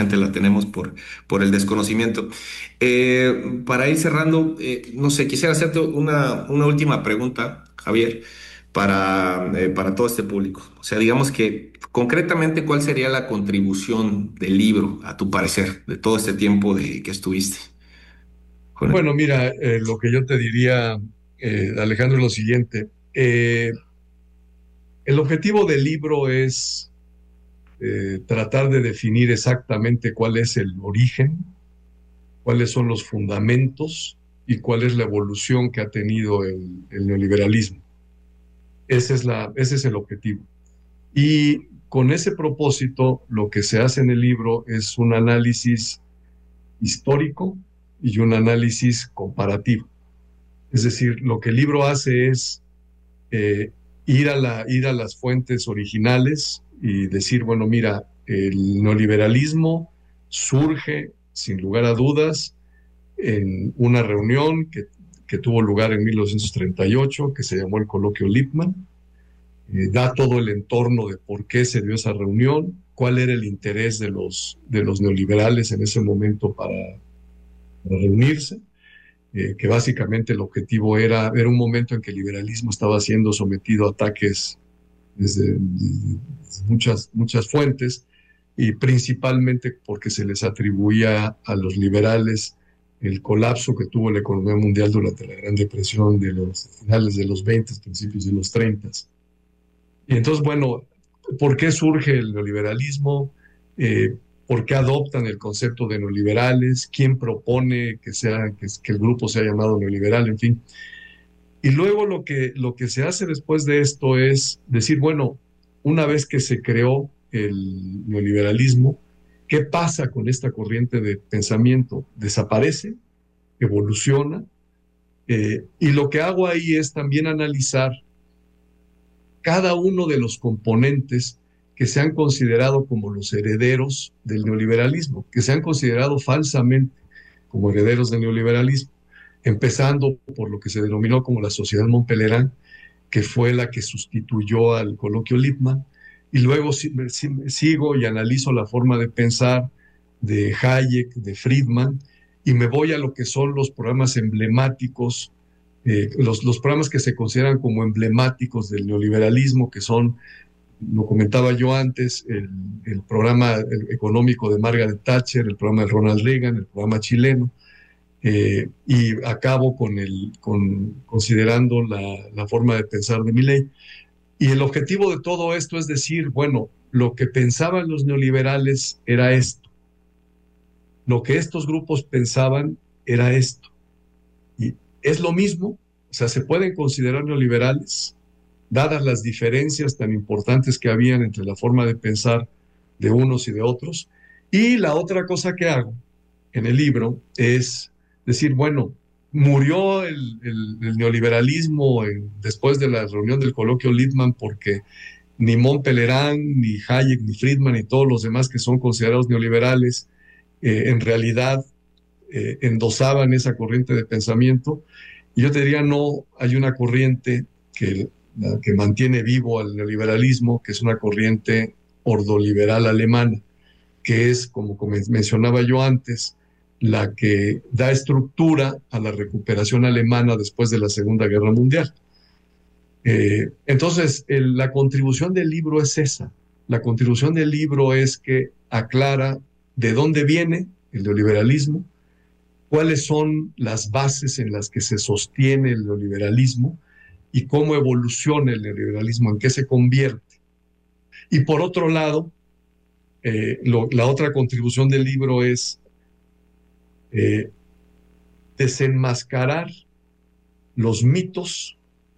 gente la tenemos por el desconocimiento. Para ir cerrando, no sé, quisiera hacerte una última pregunta, Javier, para todo este público. O sea, digamos que concretamente, ¿cuál sería la contribución del libro, a tu parecer, de todo este tiempo que estuviste con él? Bueno, mira, lo que yo te diría, Alejandro, es lo siguiente. El objetivo del libro es tratar de definir exactamente cuál es el origen, cuáles son los fundamentos y cuál es la evolución que ha tenido el neoliberalismo. Ese es el objetivo. Y con ese propósito, lo que se hace en el libro es un análisis histórico y un análisis comparativo. Es decir, lo que el libro hace es eh, ir a las fuentes originales y decir, bueno, mira, el neoliberalismo surge, sin lugar a dudas, en una reunión que tuvo lugar en 1938, que se llamó el Coloquio Lippmann. Da todo el entorno de por qué se dio esa reunión, cuál era el interés de los neoliberales en ese momento para reunirse, que básicamente el objetivo era un momento en que el liberalismo estaba siendo sometido a ataques desde muchas fuentes, y principalmente porque se les atribuía a los liberales el colapso que tuvo la economía mundial durante la Gran Depresión de los finales de los 20, principios de los 30. Y entonces, bueno, ¿por qué surge el neoliberalismo? ¿Por qué adoptan el concepto de neoliberales? ¿Quién propone que el grupo sea llamado neoliberal? En fin. Y luego lo que se hace después de esto es decir, bueno, una vez que se creó el neoliberalismo, ¿qué pasa con esta corriente de pensamiento? ¿Desaparece? ¿Evoluciona? Y lo que hago ahí es también analizar cada uno de los componentes que se han considerado como los herederos del neoliberalismo, que se han considerado falsamente como herederos del neoliberalismo, empezando por lo que se denominó como la Sociedad Montpellier, que fue la que sustituyó al Coloquio Lippmann, y luego sigo y analizo la forma de pensar de Hayek, de Friedman, y me voy a lo que son los programas emblemáticos, los programas que se consideran como emblemáticos del neoliberalismo, que son, lo comentaba yo antes, el programa económico de Margaret Thatcher, el programa de Ronald Reagan, el programa chileno, y acabo considerando la forma de pensar de Milley. Y el objetivo de todo esto es decir, bueno, lo que pensaban los neoliberales era esto, lo que estos grupos pensaban era esto. Y es lo mismo, o sea, se pueden considerar neoliberales, dadas las diferencias tan importantes que habían entre la forma de pensar de unos y de otros. Y la otra cosa que hago en el libro es decir, bueno, murió el neoliberalismo después de la reunión del coloquio Lippmann porque ni Montpellier, ni Hayek, ni Friedman, ni todos los demás que son considerados neoliberales, en realidad endosaban esa corriente de pensamiento. Y yo te diría, no, hay una corriente que mantiene vivo al neoliberalismo, que es una corriente ordoliberal alemana, que es, como mencionaba yo antes, la que da estructura a la recuperación alemana después de la Segunda Guerra Mundial. Entonces, la contribución del libro es esa. La contribución del libro es que aclara de dónde viene el neoliberalismo, cuáles son las bases en las que se sostiene el neoliberalismo y cómo evoluciona el neoliberalismo, en qué se convierte. Y por otro lado, la otra contribución del libro es eh, desenmascarar los mitos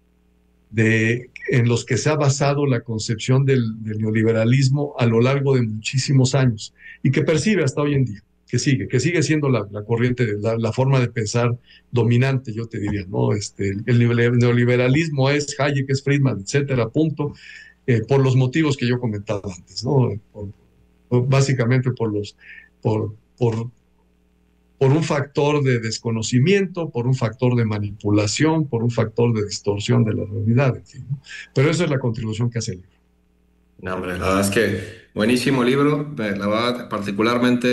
en los que se ha basado la concepción del neoliberalismo a lo largo de muchísimos años y que percibe hasta hoy en día, que sigue siendo la corriente, la forma de pensar dominante, yo te diría, ¿no? El neoliberalismo es Hayek, es Friedman, etcétera, punto, por los motivos que yo comentaba antes, ¿no? Básicamente por, por un factor de desconocimiento, por un factor de manipulación, por un factor de distorsión de la realidad, en fin, ¿no? Pero esa es la contribución que hace el libro. No, hombre, la verdad es que buenísimo libro, la verdad, particularmente.